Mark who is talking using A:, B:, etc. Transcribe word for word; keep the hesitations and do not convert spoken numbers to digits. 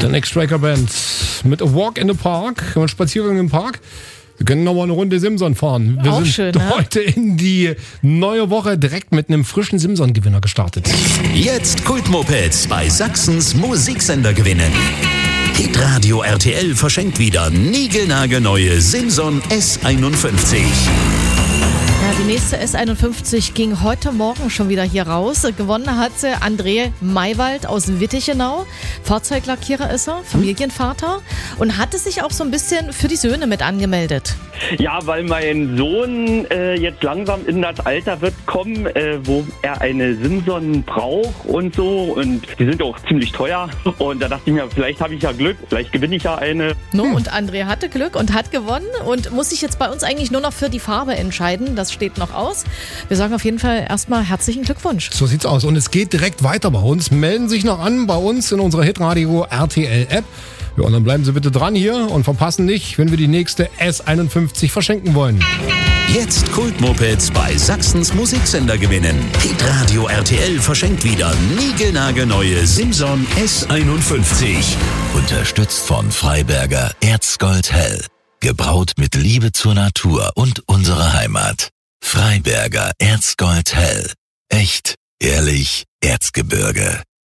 A: Der Next Striker Band mit A Walk in the Park, ein Spaziergang im Park. Wir können nochmal eine Runde Simson fahren. Wir
B: Auch
A: sind
B: schön, ne?
A: heute in die neue Woche direkt mit einem frischen Simson-Gewinner gestartet.
C: Jetzt Kultmopeds bei Sachsens Musiksender gewinnen. Hitradio R T L verschenkt wieder niegelnagelneue Simson S einundfünfzig.
B: Ja, die nächste S einundfünfzig ging heute Morgen schon wieder hier raus. Gewonnen hat sie André Maywald aus Wittichenau. Fahrzeuglackierer ist er, Familienvater und hatte sich auch so ein bisschen für die Söhne mit angemeldet.
D: Ja, weil mein Sohn äh, jetzt langsam in das Alter wird kommen, äh, wo er eine Simson braucht und so. Und die sind auch ziemlich teuer. Und da dachte ich mir, vielleicht habe ich ja Glück, vielleicht gewinne ich ja eine.
B: No, und André hatte Glück und hat gewonnen und muss sich jetzt bei uns eigentlich nur noch für die Farbe entscheiden. Das steht noch aus. Wir sagen auf jeden Fall erstmal herzlichen Glückwunsch.
A: So sieht's aus. Und es geht direkt weiter bei uns. Melden sich noch an bei uns in unserer Hitradio R T L App. Ja, und dann bleiben Sie bitte dran hier und verpassen nicht, wenn wir die nächste S einundfünfzig verschenken wollen.
C: Jetzt Kultmopeds bei Sachsens Musiksender gewinnen. Hitradio R T L verschenkt wieder niegelnagelneue Simson S einundfünfzig. Unterstützt von Freiberger Erzgold Hell. Gebraut mit Liebe zur Natur und unserer Heimat. Freiberger Erzgold Hell. Echt, ehrlich, Erzgebirge.